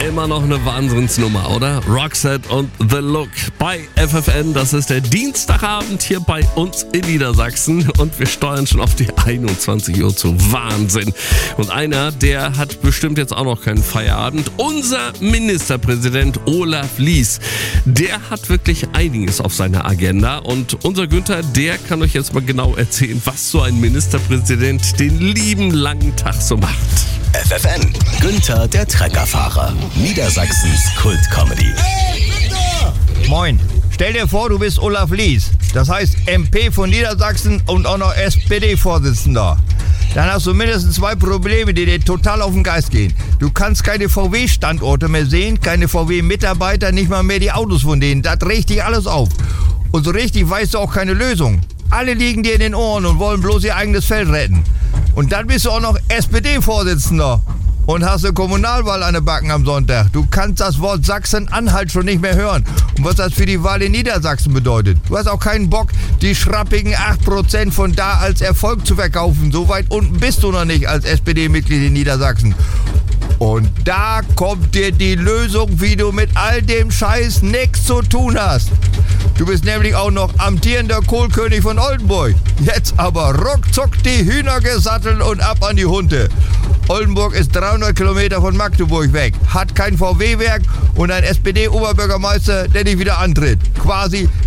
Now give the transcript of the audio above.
Immer noch eine Wahnsinnsnummer, oder? Roxette und The Look bei FFN. Das ist der Dienstagabend hier bei uns in Niedersachsen und wir steuern schon auf die 21 Uhr zu. Wahnsinn. Und einer, der hat bestimmt jetzt auch noch keinen Feierabend. Unser Ministerpräsident Olaf Lies, der hat wirklich einiges auf seiner Agenda und unser Günther, der kann euch jetzt mal genau erzählen, was so ein Ministerpräsident den lieben langen Tag so macht. FFN, Günther der Treckerfahrer, Niedersachsens Kult-Comedy. Moin, stell dir vor, du bist Olaf Lies, das heißt MP von Niedersachsen und auch noch SPD-Vorsitzender. Dann hast du mindestens 2 Probleme, die dir total auf den Geist gehen. Du kannst keine VW-Standorte mehr sehen, keine VW-Mitarbeiter, nicht mal mehr die Autos von denen. Da regt dich alles auf. Und so richtig weißt du auch keine Lösung. Alle liegen dir in den Ohren und wollen bloß ihr eigenes Feld retten. Und dann bist du auch noch SPD-Vorsitzender und hast eine Kommunalwahl an den Backen am Sonntag. Du kannst das Wort Sachsen-Anhalt schon nicht mehr hören. Und was das für die Wahl in Niedersachsen bedeutet. Du hast auch keinen Bock, die schrappigen 8% von da als Erfolg zu verkaufen. So weit unten bist du noch nicht als SPD-Mitglied in Niedersachsen. Und da kommt dir die Lösung, wie du mit all dem Scheiß nichts zu tun hast. Du bist nämlich auch noch amtierender Kohlkönig von Oldenburg. Jetzt aber ruckzuck die Hühner gesattelt und ab an die Hunde. Oldenburg ist 300 Kilometer von Magdeburg weg, hat kein VW-Werk und ein SPD-Oberbürgermeister, der nicht wieder antritt. Quasi